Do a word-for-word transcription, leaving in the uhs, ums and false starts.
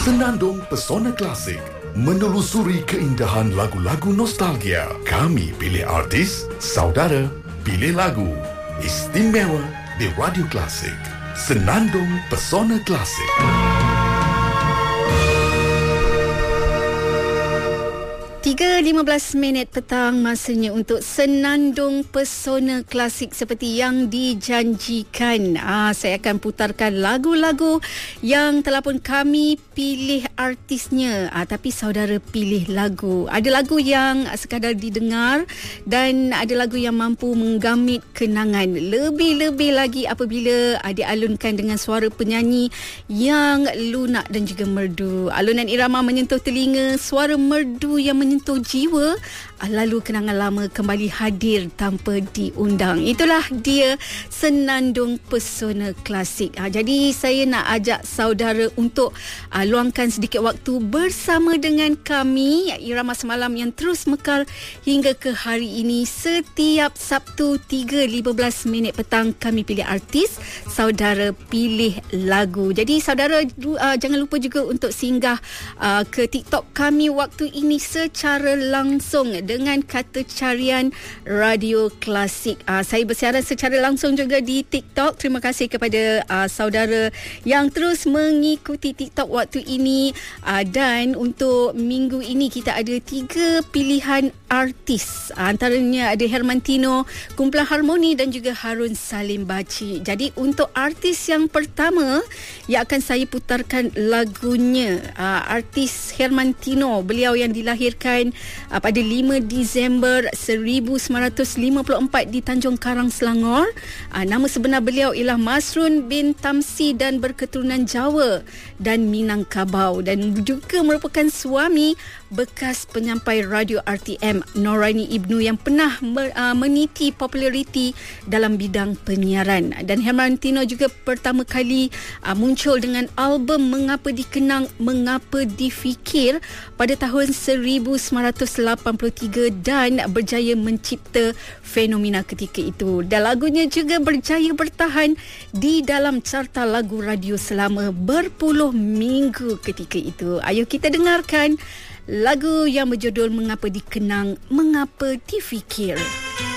Senandung Pesona Klasik, menelusuri keindahan lagu-lagu nostalgia. Kami pilih artis, saudara pilih lagu. Istimewa di Radio Klasik. Senandung Pesona Klasik. tiga lima belas minit petang, masanya untuk Senandung Pesona Klasik seperti yang dijanjikan. Ah, saya akan putarkan lagu-lagu yang telah pun kami pilih artisnya. Ah, tapi saudara pilih lagu. Ada lagu yang sekadar didengar dan ada lagu yang mampu menggamit kenangan. Lebih-lebih lagi apabila ah, dialunkan dengan suara penyanyi yang lunak dan juga merdu. Alunan irama menyentuh telinga, suara merdu yang menyentuh menyentuh jiwa, lalu kenangan lama kembali hadir tanpa diundang. Itulah dia Senandung Pesona Klasik. Ha, jadi saya nak ajak saudara untuk uh, luangkan sedikit waktu bersama dengan kami. Irama Semalam yang terus mekar hingga ke hari ini. Setiap Sabtu tiga lima belas minit petang kami pilih artis, saudara pilih lagu. Jadi saudara uh, jangan lupa juga untuk singgah uh, ke TikTok kami waktu ini secara langsung dengan kata carian Radio Klasik. Uh, saya bersiaran secara langsung juga di TikTok. Terima kasih kepada uh, saudara yang terus mengikuti TikTok waktu ini. Uh, dan untuk minggu ini kita ada tiga pilihan artis. Uh, antaranya ada Hermantino, Kumpulan Harmoni dan juga Harun Salim Baci. Jadi untuk artis yang pertama yang akan saya putarkan lagunya, uh, artis Hermantino. Beliau yang dilahirkan uh, pada lima Disember seribu sembilan ratus lima puluh empat di Tanjung Karang, Selangor. Uh, nama sebenar beliau ialah Masrun bin Tamsi dan berketurunan Jawa dan Minangkabau, dan juga merupakan suami bekas penyampai radio R T M Noraini Ibnu yang pernah mer, uh, meniti populariti dalam bidang penyiaran. Dan Hermantino juga pertama kali uh, muncul dengan album Mengapa Dikenang, Mengapa Difikir pada tahun seribu sembilan ratus lapan puluh tiga dan berjaya mencipta fenomena ketika itu. Dan lagunya juga berjaya bertahan di dalam carta lagu radio selama berpuluh minggu ketika itu. Ayo kita dengarkan lagu yang berjudul Mengapa Dikenang, Mengapa Difikir.